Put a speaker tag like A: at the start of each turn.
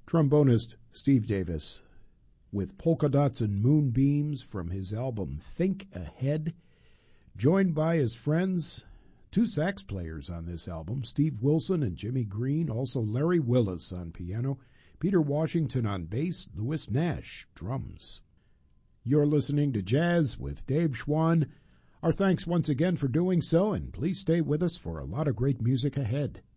A: Trombonist Steve Davis with Polka Dots and Moonbeams from his album Think Ahead, joined by his friends, two sax players on this album, Steve Wilson and Jimmy Green, also Larry Willis on piano, Peter Washington on bass, Louis Nash, drums. You're listening to Jazz with Dave Schwann. Our thanks once again for doing so, and please stay with us for a lot of great music ahead.